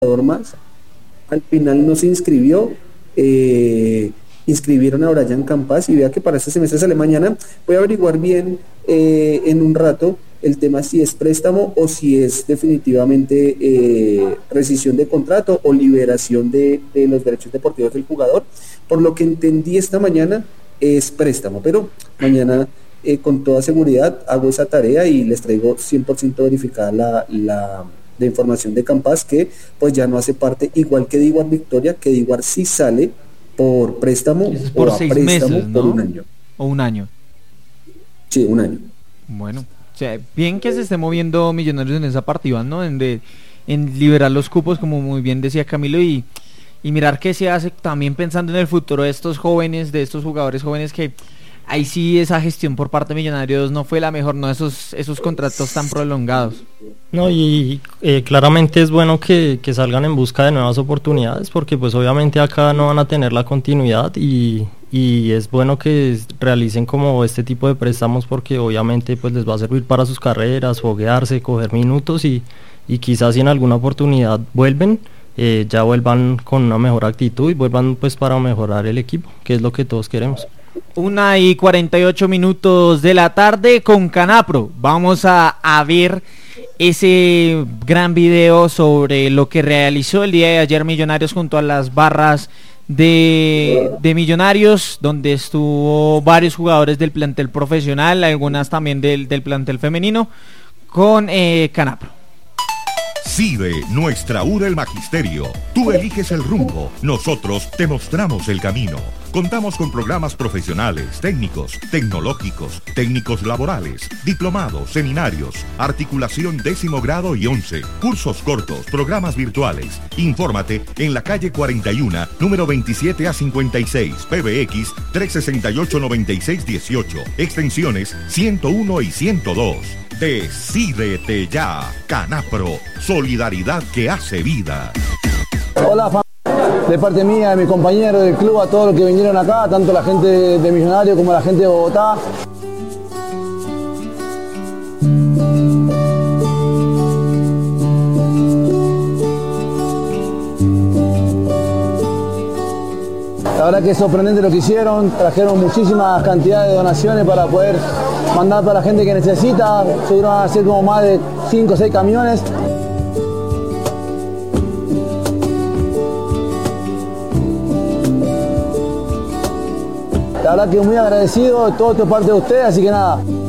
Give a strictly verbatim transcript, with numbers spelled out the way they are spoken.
jugador más, al final no se inscribió, eh, inscribieron a Brian Campas y vea que para este semestre sale mañana. Voy a averiguar bien eh, en un rato el tema si es préstamo o si es definitivamente eh, rescisión de contrato o liberación de, de los derechos deportivos del jugador. Por lo que entendí esta mañana es préstamo, pero mañana eh, con toda seguridad hago esa tarea y les traigo cien por ciento verificada la, la, la información de Campas, que pues ya no hace parte, igual que Diguar Victoria, que Diguar sí sale por préstamo es por o a seis préstamo meses, ¿no? por un año. O un año. Sí, un año. Bueno, o sea, bien que se esté moviendo Millonarios en esa partida, ¿no? En, de, en liberar los cupos, como muy bien decía Camilo, y, y mirar qué se hace también pensando en el futuro de estos jóvenes, de estos jugadores jóvenes, que ahí sí esa gestión por parte de Millonarios no fue la mejor, no esos, esos contratos tan prolongados. No, y eh, claramente es bueno que, que salgan en busca de nuevas oportunidades, porque pues obviamente acá no van a tener la continuidad y, y es bueno que realicen como este tipo de préstamos, porque obviamente pues les va a servir para sus carreras, foguearse, coger minutos y, y quizás si en alguna oportunidad vuelven, eh, ya vuelvan con una mejor actitud y vuelvan pues para mejorar el equipo, que es lo que todos queremos. Una y cuarenta y ocho minutos de la tarde con Canapro. Vamos a, a ver ese gran video sobre lo que realizó el día de ayer Millonarios junto a las barras de, de Millonarios, donde estuvo varios jugadores del plantel profesional, algunas también del, del plantel femenino, con eh, Canapro. CIDE, nuestra U R el Magisterio. Tú eliges el rumbo, nosotros te mostramos el camino. Contamos con programas profesionales, técnicos, tecnológicos, técnicos laborales, diplomados, seminarios, articulación décimo grado y once, cursos cortos, programas virtuales. Infórmate en la calle cuarenta y uno, número veintisiete a cincuenta y seis, P B X tres seis ocho, nueve seis uno ocho, extensiones ciento uno y ciento dos. Decídete ya, Canapro, solidaridad que hace vida. Hola, familia. De parte mía, de mi compañero del club, a todos los que vinieron acá, tanto la gente de Millonarios como la gente de Bogotá. La verdad que es sorprendente lo que hicieron, trajeron muchísimas cantidades de donaciones para poder mandar para la gente que necesita, subieron a hacer como más de cinco o seis camiones. La verdad que muy agradecido de todo esto parte de ustedes, así que nada,